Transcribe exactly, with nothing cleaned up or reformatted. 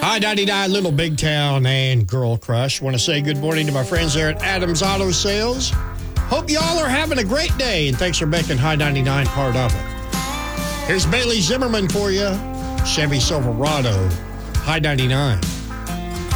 Hi, ninety-nine, Little Big Town and Girl Crush. Want to say good morning to my friends there at Adams Auto Sales. Hope y'all are having a great day, and thanks for making High ninety-nine part of it. Here's Bailey Zimmerman for you. Chevy Silverado, High ninety-nine.